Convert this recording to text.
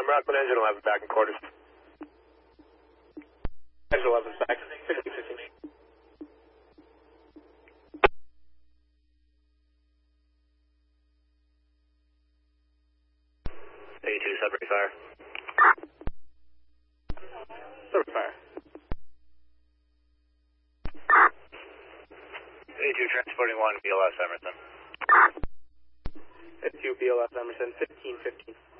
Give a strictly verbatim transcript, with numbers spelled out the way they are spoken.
I'm Rockland Engine eleven back in quarters. Engine eleven back. fifteen fifteen. eighty-two, Sudbury Fire. Sudbury Fire. eighty-two, transporting one, B L S Emerson. eighty-two, B L S Emerson, fifteen fifteen.